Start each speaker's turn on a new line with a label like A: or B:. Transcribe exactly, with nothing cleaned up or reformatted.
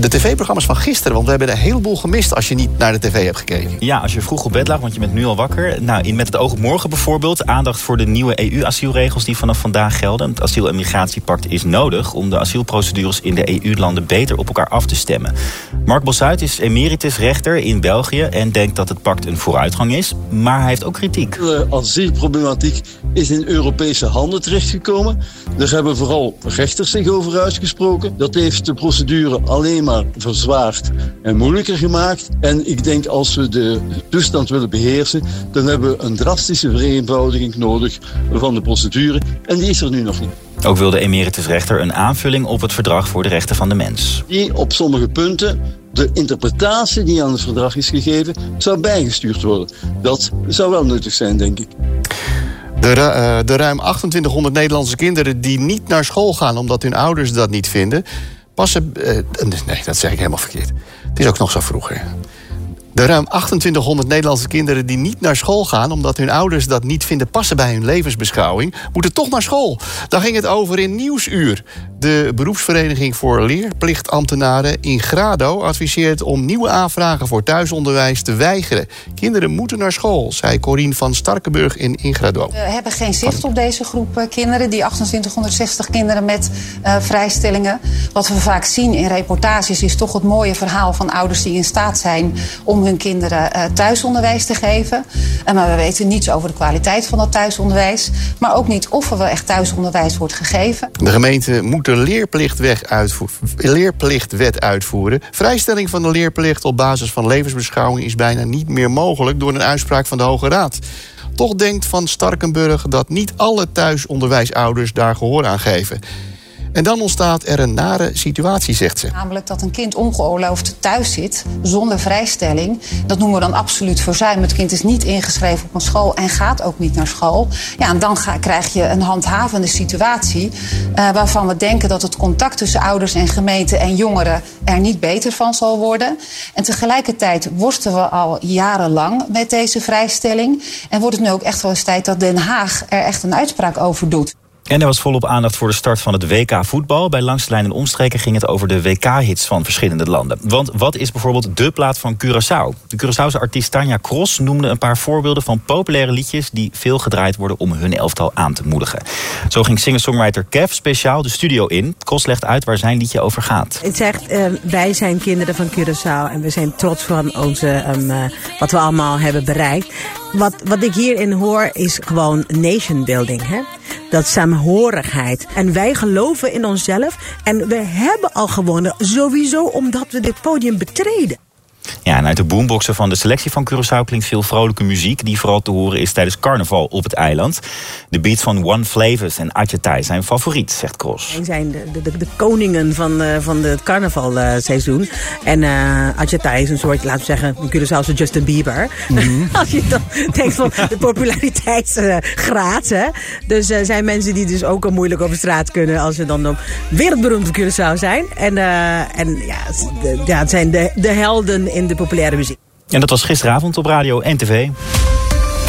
A: de tv-programma's van gisteren. Want we hebben een heleboel gemist als je niet naar de tv hebt gekeken.
B: Ja, als je vroeg op bed lag, want je bent nu al wakker. Nou, in Met het oog op morgen bijvoorbeeld. Aandacht voor de nieuwe E U-asielregels die vanaf vandaag gelden. Het asiel- en migratiepact is nodig om de asielprocedures in de E U-landen beter op elkaar af te stemmen. Mark Bossuit is emeritus rechter in België en denkt dat het pact een vooruitgang is. Maar hij heeft ook kritiek.
C: De asielproblematiek is in Europese handen terechtgekomen. Daar hebben vooral rechters zich over uitgesproken. Dat heeft de procedure alleen maar verzwaard en moeilijker gemaakt. En ik denk als we de toestand willen beheersen, dan hebben we een drastische vereenvoudiging nodig van de procedure. En die is er nu nog niet.
B: Ook wil de emeritusrechter een aanvulling op het verdrag voor de rechten van de mens.
C: Die op sommige punten de interpretatie die aan het verdrag is gegeven zou bijgestuurd worden. Dat zou wel nuttig zijn, denk ik.
A: De, uh, de ruim achtentwintighonderd Nederlandse kinderen die niet naar school gaan omdat hun ouders dat niet vinden, passen... Uh, nee, dat zeg ik helemaal verkeerd. Het is ook nog zo vroeg, hè. De ruim achtentwintighonderd Nederlandse kinderen die niet naar school gaan omdat hun ouders dat niet vinden passen bij hun levensbeschouwing, moeten toch naar school. Daar ging het over in Nieuwsuur. De beroepsvereniging voor leerplichtambtenaren in Grado adviseert om nieuwe aanvragen voor thuisonderwijs te weigeren. Kinderen moeten naar school, zei Corien van Starkenburg in Ingrado.
D: We hebben geen zicht op deze groep uh, kinderen, die achtentwintighonderdzestig kinderen met uh, vrijstellingen. Wat we vaak zien in reportages is toch het mooie verhaal van ouders die in staat zijn om hun kinderen uh, thuisonderwijs te geven. Uh, maar we weten niets over de kwaliteit van dat thuisonderwijs. Maar ook niet of er wel echt thuisonderwijs wordt gegeven.
A: De gemeente moet de leerplichtwet uitvoeren, leerplichtwet uitvoeren. Vrijstelling van de leerplicht op basis van levensbeschouwing is bijna niet meer mogelijk door een uitspraak van de Hoge Raad. Toch denkt Van Starkenburg dat niet alle thuisonderwijsouders daar gehoor aan geven. En dan ontstaat er een nare situatie, zegt ze.
D: Namelijk dat een kind ongeoorloofd thuis zit, zonder vrijstelling. Dat noemen we dan absoluut verzuim. Het kind is niet ingeschreven op een school en gaat ook niet naar school. Ja, en dan ga, krijg je een handhavende situatie Uh, waarvan we denken dat het contact tussen ouders en gemeente en jongeren er niet beter van zal worden. En tegelijkertijd worstelen we al jarenlang met deze vrijstelling. En wordt het nu ook echt wel eens tijd dat Den Haag er echt een uitspraak over doet.
B: En er was volop aandacht voor de start van het W K voetbal. Bij Langs de Lijn en Omstreken ging het over de W K-hits van verschillende landen. Want wat is bijvoorbeeld de plaat van Curaçao? De Curaçaose artiest Tanja Cross noemde een paar voorbeelden van populaire liedjes die veel gedraaid worden om hun elftal aan te moedigen. Zo ging singer-songwriter Kev speciaal de studio in. Cross legt uit waar zijn liedje over gaat.
E: Het zegt, uh, wij zijn kinderen van Curaçao en we zijn trots van onze, um, uh, wat we allemaal hebben bereikt. Wat, wat ik hierin hoor is gewoon nation building, hè? Dat saamhorigheid. En wij geloven in onszelf. En we hebben al gewonnen, sowieso omdat we dit podium betreden.
B: Ja, en uit de boomboxen van de selectie van Curaçao klinkt veel vrolijke muziek die vooral te horen is tijdens carnaval op het eiland. De beats van One Flavors en Atjetai zijn favoriet, zegt Cross.
E: Zij zijn de, de, de koningen van, uh, van het carnavalseizoen. Uh, en uh, Atjetai is een soort, laten we zeggen, een Curaçaose Justin Bieber. Mm-hmm. Als je dan denkt van de populariteitsgraad. Uh, dus er uh, zijn mensen die dus ook al moeilijk over straat kunnen als ze dan ook wereldberoemd op Curaçao zijn. En, uh, en ja, de, ja, het zijn de, de helden in de populaire muziek.
B: En dat was gisteravond op radio en tv.